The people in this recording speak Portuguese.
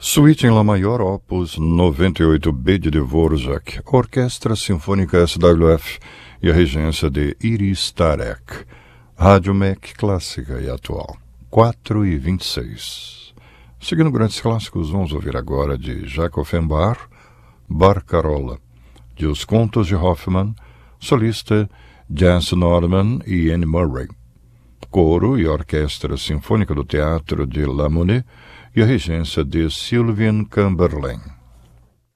Suíte em Lá maior, opus 98b de Dvorak, Orquestra Sinfônica SWF e a regência de Iris Tarek. Rádio MEC clássica e atual, 4h26. Seguindo grandes clássicos, vamos ouvir agora de Jacques Offenbach, Barcarola, de Os Contos de Hoffmann, solista Jens Norman e Anne Murray. Coro e Orquestra Sinfônica do Teatro de La Monnaie e a regência de Sylvain Camberlen.